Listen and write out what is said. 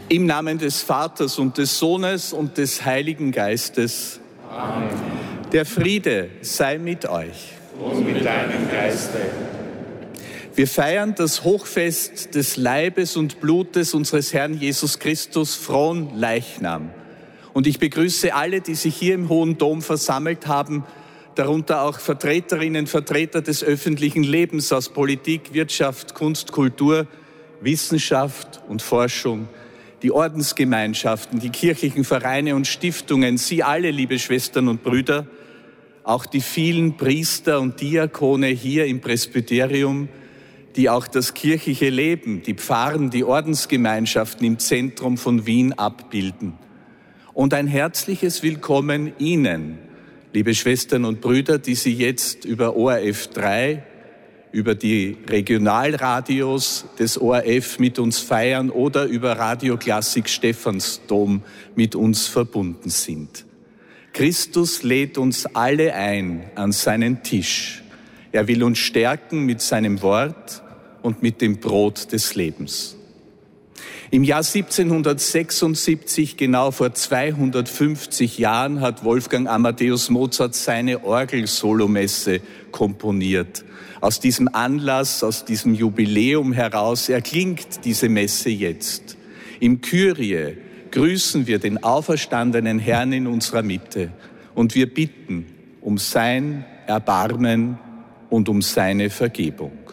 Im Namen des Vaters und des Sohnes und des Heiligen Geistes. Amen. Der Friede sei mit euch. Und mit deinem Geiste. Wir feiern das Hochfest des Leibes und Blutes unseres Herrn Jesus Christus, Fronleichnam. Und ich begrüße alle, die sich hier im Hohen Dom versammelt haben, darunter auch Vertreterinnen, Vertreter des öffentlichen Lebens aus Politik, Wirtschaft, Kunst, Kultur, Wissenschaft und Forschung, die Ordensgemeinschaften, die kirchlichen Vereine und Stiftungen, Sie alle, liebe Schwestern und Brüder, auch die vielen Priester und Diakone hier im Presbyterium, die auch das kirchliche Leben, die Pfarren, die Ordensgemeinschaften im Zentrum von Wien abbilden. Und ein herzliches Willkommen Ihnen, liebe Schwestern und Brüder, die Sie jetzt über ORF 3, über die Regionalradios des ORF mit uns feiern oder über Radio Klassik Stephansdom mit uns verbunden sind. Christus lädt uns alle ein an seinen Tisch. Er will uns stärken mit seinem Wort und mit dem Brot des Lebens. Im Jahr 1776, genau vor 250 Jahren, hat Wolfgang Amadeus Mozart seine Orgelsolomesse komponiert. Aus diesem Anlass, aus diesem Jubiläum heraus erklingt diese Messe jetzt. Im Kyrie grüßen wir den auferstandenen Herrn in unserer Mitte und wir bitten um sein Erbarmen und um seine Vergebung.